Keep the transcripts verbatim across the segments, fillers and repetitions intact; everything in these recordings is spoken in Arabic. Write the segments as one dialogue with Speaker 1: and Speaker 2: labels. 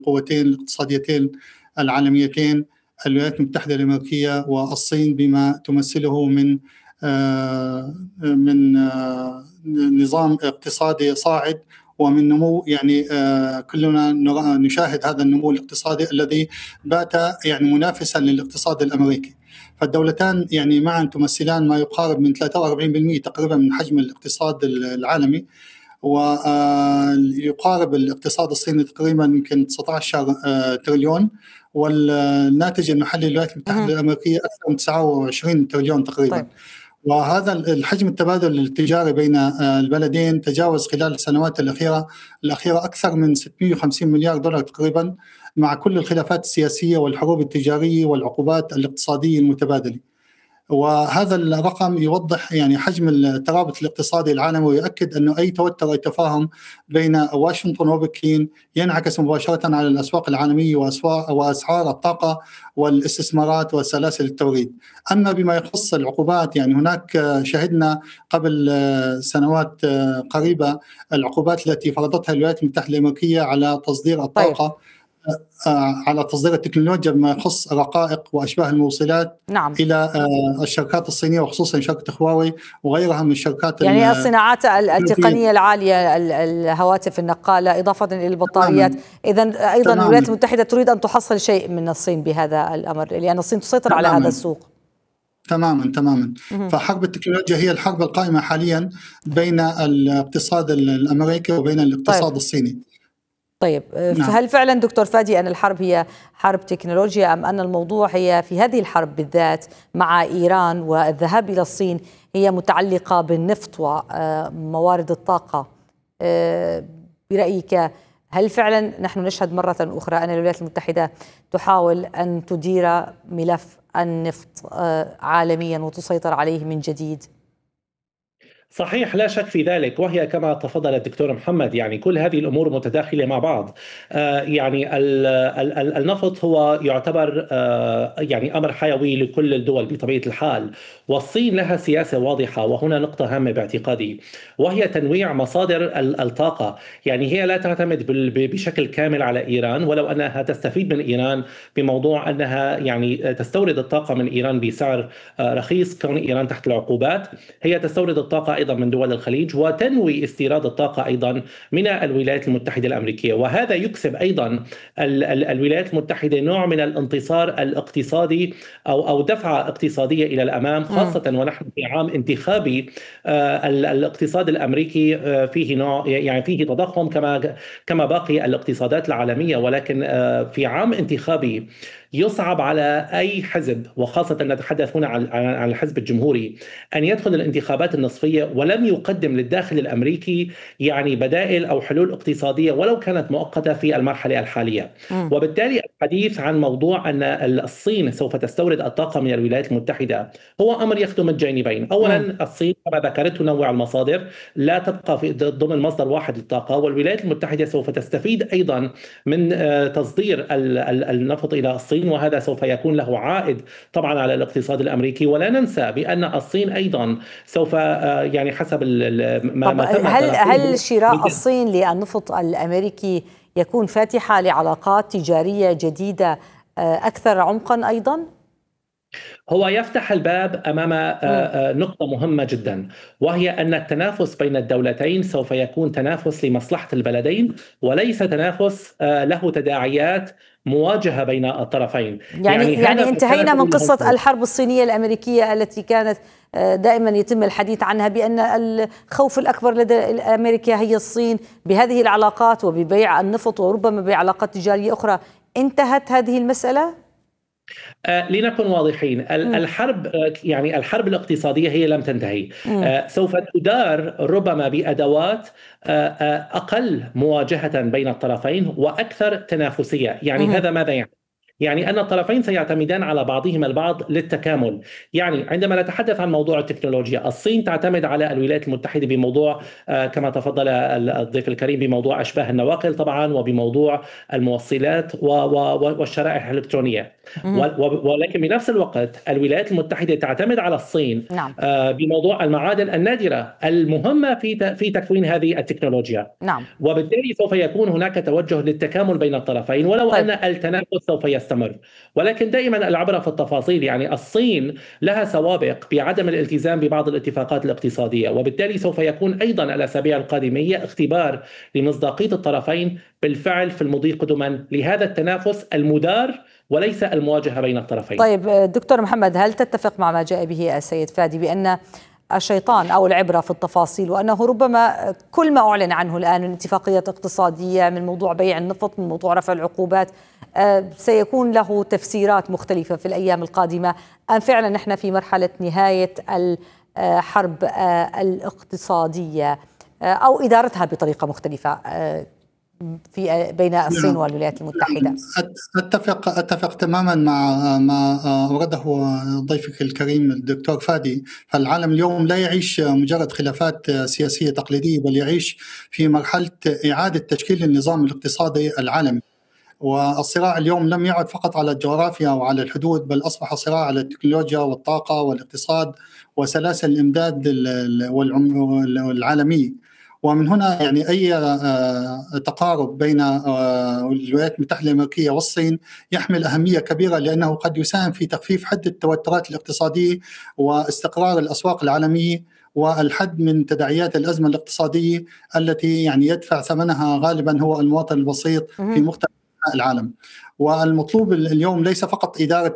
Speaker 1: القوتين الاقتصاديتين العالميتين الولايات المتحدة الأمريكية والصين بما تمثله من آه، من آه، نظام اقتصادي صاعد ومن نمو، يعني آه، كلنا نشاهد هذا النمو الاقتصادي الذي بات يعني منافسا للاقتصاد الأمريكي. فالدولتان يعني معا تمثلان ما يقارب من ثلاثة وأربعين بالمئة تقريبا من حجم الاقتصاد العالمي، ويقارب الاقتصاد الصيني تقريبا يمكن تسعة عشر تريليون، والناتج المحلي للولايات المتحدة الأمريكية أكثر من تسعة وعشرين تريليون تقريبا. طيب. وهذا الحجم التبادل التجاري بين البلدين تجاوز خلال السنوات الأخيرة الأخيرة أكثر من ستمئة وخمسين مليار دولار تقريبا، مع كل الخلافات السياسية والحروب التجارية والعقوبات الاقتصادية المتبادلة. وهذا الرقم يوضح يعني حجم الترابط الاقتصادي العالمي، ويؤكد أنه أي توتر أي تفاهم بين واشنطن وبكين ينعكس مباشرة على الأسواق العالمية وأسعار الطاقة والاستثمارات وسلاسل التوريد. أما بما يخص العقوبات، يعني هناك شهدنا قبل سنوات قريبة العقوبات التي فرضتها الولايات المتحدة الأمريكية على تصدير الطاقة. طيب. على تصدير التكنولوجيا بما يخص الرقائق وأشباه الموصلات. نعم. إلى الشركات الصينية وخصوصا شركة هواوي وغيرها من الشركات،
Speaker 2: يعني الصناعات التقنية العالية، الهواتف النقالة إضافة إلى البطاريات. إذن أيضا الولايات المتحدة تريد أن تحصل شيء من الصين بهذا الأمر، لأن الصين تسيطر تماماً على هذا السوق.
Speaker 1: تماما تماما. فحرب التكنولوجيا هي الحرب القائمة حاليا بين الاقتصاد الأمريكي وبين الاقتصاد طيب. الصيني.
Speaker 2: طيب، فهل فعلا دكتور فادي أن الحرب هي حرب تكنولوجيا، أم أن الموضوع هي في هذه الحرب بالذات مع إيران والذهاب إلى الصين هي متعلقة بالنفط وموارد الطاقة؟ برأيك هل فعلا نحن نشهد مرة أخرى أن الولايات المتحدة تحاول أن تدير ملف النفط عالميا وتسيطر عليه من جديد؟
Speaker 3: صحيح، لا شك في ذلك، وهي كما تفضل الدكتور محمد، يعني كل هذه الأمور متداخلة مع بعض. آه يعني ال ال النفط هو يعتبر آه يعني أمر حيوي لكل الدول بطبيعة الحال، والصين لها سياسة واضحة، وهنا نقطة هامة باعتقادي، وهي تنويع مصادر الطاقة. يعني هي لا تعتمد بشكل كامل على إيران، ولو أنها تستفيد من إيران بموضوع أنها يعني تستورد الطاقة من إيران بسعر آه رخيص، كون إيران تحت العقوبات. هي تستورد الطاقة أيضا من دول الخليج، وتنوي استيراد الطاقة أيضا من الولايات المتحدة الأمريكية، وهذا يكسب أيضا ال ال الولايات المتحدة نوع من الانتصار الاقتصادي أو أو دفعة اقتصادية إلى الأمام، خاصة ونحن في عام انتخابي. آه الاقتصاد الأمريكي آه فيه نوع يعني فيه تضخم كما كما باقي الاقتصادات العالمية، ولكن آه في عام انتخابي يصعب على أي حزب، وخاصة نتحدث هنا عن الحزب الجمهوري، أن يدخل الانتخابات النصفية ولم يقدم للداخل الأمريكي يعني بدائل أو حلول اقتصادية ولو كانت مؤقتة في المرحلة الحالية. م. وبالتالي الحديث عن موضوع أن الصين سوف تستورد الطاقة من الولايات المتحدة هو أمر يخدم الجانبين. أولا م. الصين كما ذكرت تنوع المصادر، لا تبقى في ضمن مصدر واحد للطاقة، والولايات المتحدة سوف تستفيد أيضا من تصدير النفط إلى الصين، وهذا سوف يكون له عائد طبعا على الاقتصاد الأمريكي. ولا ننسى بأن الصين أيضا سوف يعني حسب ما, ما تم
Speaker 2: هل هل شراء الصين للنفط الأمريكي يكون فاتحة لعلاقات تجارية جديدة أكثر عمقا أيضا؟
Speaker 3: هو يفتح الباب أمام نقطة مهمة جدا، وهي أن التنافس بين الدولتين سوف يكون تنافس لمصلحة البلدين، وليس تنافس له تداعيات مواجهة بين الطرفين.
Speaker 2: يعني يعني, يعني انتهينا من قصة الحرب الصينية الأمريكية التي كانت دائما يتم الحديث عنها بأن الخوف الأكبر لدى أمريكا هي الصين بهذه العلاقات وببيع النفط وربما بعلاقات تجارية أخرى. انتهت هذه المسألة؟
Speaker 3: آه لنكن واضحين، الحرب آه يعني الحرب الاقتصادية هي لم تنتهي. آه سوف تدار ربما بأدوات آه آه أقل مواجهة بين الطرفين وأكثر تنافسية. يعني مم. هذا ماذا يعني؟ يعني أن الطرفين سيعتمدان على بعضهما البعض للتكامل. يعني عندما نتحدث عن موضوع التكنولوجيا، الصين تعتمد على الولايات المتحدة بموضوع كما تفضل الضيف الكريم بموضوع أشباه النواقل طبعا، وبموضوع الموصلات والشرائح الإلكترونية. ولكن بنفس الوقت الولايات المتحدة تعتمد على الصين
Speaker 2: نعم.
Speaker 3: بموضوع المعادن النادرة المهمة في في تكوين هذه التكنولوجيا.
Speaker 2: نعم.
Speaker 3: وبالتالي سوف يكون هناك توجه للتكامل بين الطرفين، ولو طيب. أن التنافس سوف يستمر، ولكن دائما العبرة في التفاصيل. يعني الصين لها سوابق بعدم الالتزام ببعض الاتفاقات الاقتصادية، وبالتالي سوف يكون أيضا الأسابيع القادمة هي اختبار لمصداقية الطرفين بالفعل في المضي قدما لهذا التنافس المدار وليس المواجهة بين الطرفين.
Speaker 2: طيب دكتور محمد، هل تتفق مع ما جاء به السيد فادي بأن الشيطان أو العبرة في التفاصيل، وأنه ربما كل ما أعلن عنه الآن من اتفاقيات اقتصادية، من موضوع بيع النفط، من موضوع رفع العقوبات، سيكون له تفسيرات مختلفة في الأيام القادمة؟ أم فعلا نحن في مرحلة نهاية الحرب الاقتصادية أو إدارتها بطريقة مختلفة في بين الصين والولايات المتحدة؟
Speaker 1: أتفق أتفق تماما مع ما أورده ضيفك الكريم الدكتور فادي. فالعالم اليوم لا يعيش مجرد خلافات سياسية تقليدية، بل يعيش في مرحلة إعادة تشكيل النظام الاقتصادي العالمي. والصراع اليوم لم يعد فقط على الجغرافيا وعلى الحدود، بل أصبح صراع على التكنولوجيا والطاقة والاقتصاد وسلاسل الإمداد العالمي. ومن هنا يعني أي تقارب بين الولايات المتحدة الأمريكية والصين يحمل أهمية كبيرة، لأنه قد يساهم في تخفيف حدة التوترات الاقتصادية واستقرار الأسواق العالمية والحد من تداعيات الأزمة الاقتصادية التي يعني يدفع ثمنها غالبا هو المواطن البسيط في مختلف العالم. والمطلوب اليوم ليس فقط إدارة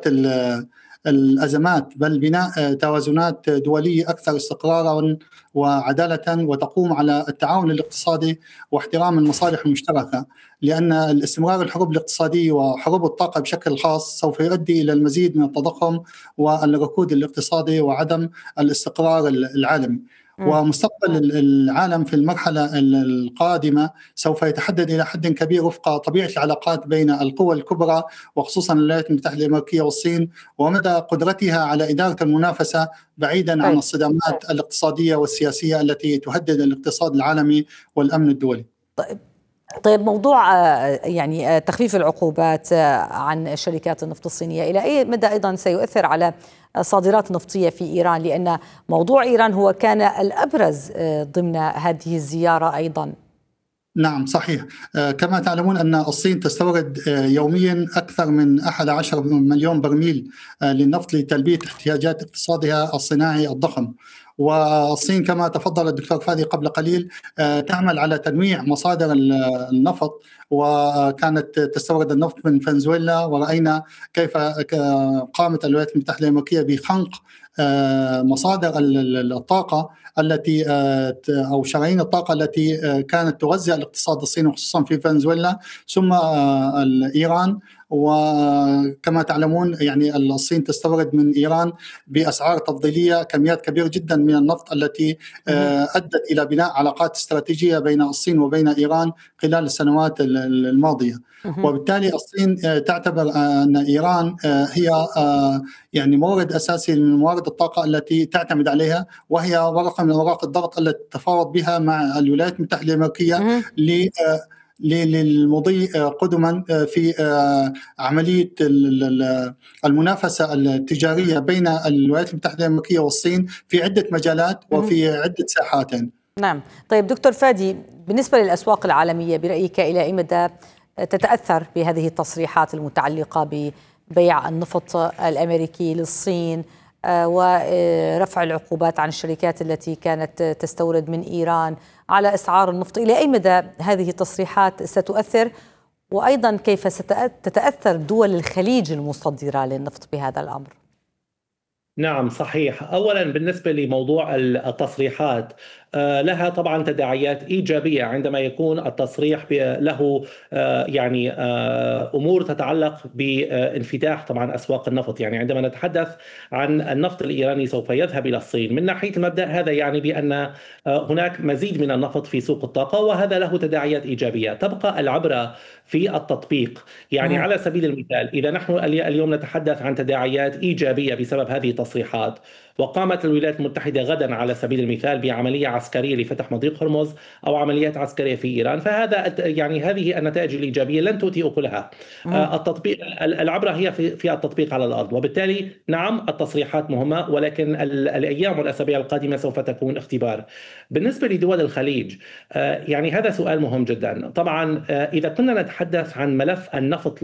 Speaker 1: الأزمات، بل بناء توازنات دولية أكثر استقرارا وعدالة وتقوم على التعاون الاقتصادي واحترام المصالح المشتركة، لأن الاستمرار الحروب الاقتصادية وحروب الطاقة بشكل خاص سوف يؤدي إلى المزيد من التضخم والركود الاقتصادي وعدم الاستقرار العالمي. ومستقبل العالم في المرحلة القادمة سوف يتحدد إلى حد كبير وفق طبيعة العلاقات بين القوى الكبرى، وخصوصا الولايات المتحدة الأمريكية والصين، ومدى قدرتها على إدارة المنافسة بعيدا عن الصدامات الاقتصادية والسياسية التي تهدد الاقتصاد العالمي والأمن الدولي.
Speaker 2: طيب. طيب موضوع يعني تخفيف العقوبات عن شركات النفط الصينية إلى أي مدى أيضا سيؤثر على صادرات نفطية في إيران؟ لأن موضوع إيران هو كان الأبرز ضمن هذه الزيارة أيضا.
Speaker 1: نعم صحيح. كما تعلمون أن الصين تستورد يوميا أكثر من أحد عشر مليون برميل للنفط لتلبية احتياجات اقتصادها الصناعي الضخم. والصين كما تفضل الدكتور فادي قبل قليل تعمل على تنويع مصادر النفط، وكانت تستورد النفط من فنزويلا، ورأينا كيف قامت الولايات المتحدة الأمريكية بخنق مصادر الطاقة التي أو شرايين الطاقة التي كانت تغذي الاقتصاد الصيني خصوصا في فنزويلا ثم إيران. وكما تعلمون يعني الصين تستورد من إيران بأسعار تفضيلية كميات كبيرة جدا من النفط التي أدت إلى بناء علاقات استراتيجية بين الصين وبين إيران خلال السنوات الماضية. وبالتالي الصين تعتبر أن إيران هي يعني مورد أساسي من موارد الطاقة التي تعتمد عليها، وهي ورقة من أوراق الضغط التي تتفاوض بها مع الولايات المتحدة الأمريكية ل للمضي قدما في عملية المنافسة التجارية بين الولايات المتحدة الأمريكية والصين في عدة مجالات وفي عدة ساحات.
Speaker 2: نعم. طيب دكتور فادي، بالنسبة للأسواق العالمية برأيك إلى أي مدى تتأثر بهذه التصريحات المتعلقة ببيع النفط الأمريكي للصين ورفع العقوبات عن الشركات التي كانت تستورد من إيران على أسعار النفط؟ إلى أي مدى هذه التصريحات ستؤثر، وأيضا كيف ستتأثر دول الخليج المصدرة للنفط بهذا الأمر؟
Speaker 3: نعم صحيح. أولا بالنسبة لموضوع التصريحات، لها طبعا تداعيات إيجابية عندما يكون التصريح له يعني أمور تتعلق بانفتاح طبعا أسواق النفط. يعني عندما نتحدث عن النفط الإيراني سوف يذهب إلى الصين، من ناحية المبدأ هذا يعني بأن هناك مزيد من النفط في سوق الطاقة، وهذا له تداعيات إيجابية. تبقى العبرة في التطبيق. يعني على سبيل المثال، إذا نحن اليوم نتحدث عن تداعيات إيجابية بسبب هذه التصريحات، وقامت الولايات المتحدة غدا على سبيل المثال بعملية عسكرية لفتح مضيق هرمز أو عمليات عسكرية في إيران، فهذا يعني هذه النتائج الإيجابية لن تؤتي أكلها. التطبيق، العبرة هي في, في التطبيق على الأرض. وبالتالي نعم التصريحات مهمة، ولكن الأيام والأسابيع القادمة سوف تكون اختبار. بالنسبة لدول الخليج، يعني هذا سؤال مهم جدا. طبعا إذا كنا نتحدث عن ملف النفط